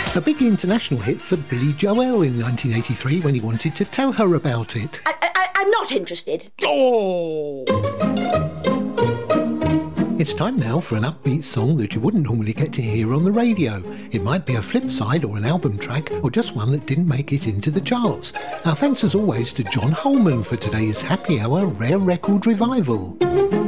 A big international hit for Billy Joel in 1983 when he wanted to tell her about it. I'm not interested. Oh! It's time now for an upbeat song that you wouldn't normally get to hear on the radio. It might be a flip side or an album track or just one that didn't make it into the charts. Our thanks as always to John Holman for today's Happy Hour Rare Record Revival.